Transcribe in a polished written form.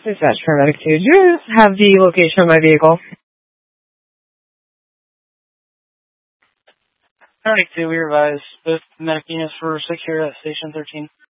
Dispatch paramedic 2. Do you have the location of my vehicle? Paramedic 2, we revise both medic units for secure at Station 13.